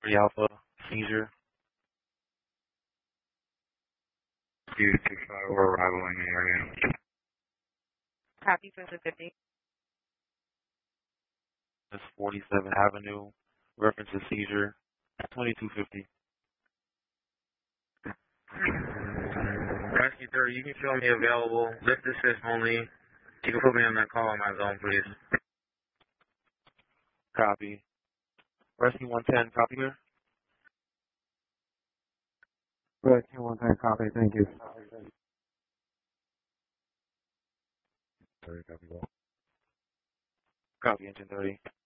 3 Alpha, seizure. 265, we're arrival in the area. Copy, Center 50. That's 47th Avenue, reference to seizure, 2250. Rescue 30, you can show me available. Lift assist only. You can put me on that call on my zone, please. Copy. Rescue 110, copy here? Rescue 110, copy, thank you. Copy, engine 30.